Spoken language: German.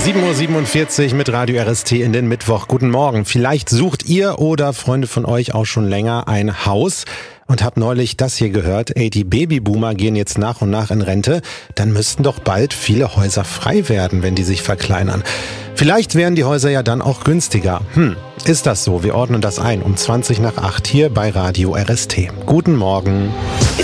7:47 Uhr mit Radio RST in den Mittwoch. Guten Morgen. Vielleicht sucht ihr oder Freunde von euch auch schon länger ein Haus und habt neulich das hier gehört. Ey, die Babyboomer gehen jetzt nach und nach in Rente. Dann müssten doch bald viele Häuser frei werden, wenn die sich verkleinern. Vielleicht wären die Häuser ja dann auch günstiger. Ist das so? Wir ordnen das ein um 7:20 hier bei Radio RST. Guten Morgen.